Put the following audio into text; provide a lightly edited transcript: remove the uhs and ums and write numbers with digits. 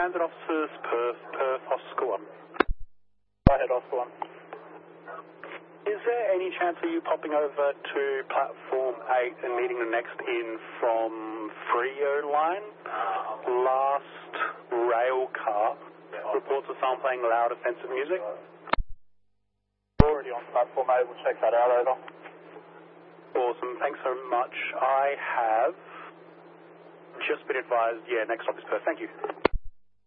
Transit Officers, Perth, Oscar 1. Go ahead, Oscar 1. Is there any chance of you popping over to Platform 8 and meeting the next in from Freo line? Last rail car reports of someone playing loud offensive music. Already on Platform 8, we'll check that out, over. Awesome, thanks so much. I have just been advised, next stop is Perth. Thank you.